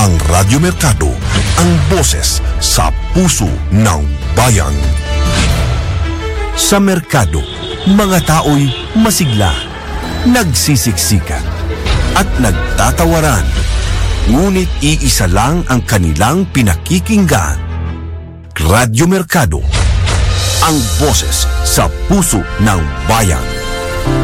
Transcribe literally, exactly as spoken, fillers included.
Ang Radyo Mercado, ang boses sa puso ng bayan. Sa merkado, mga tao'y masigla, nagsisiksikan, at nagtatawaran. Ngunit iisa lang ang kanilang pinakikinggan. Radyo Mercado, ang boses sa puso ng bayan.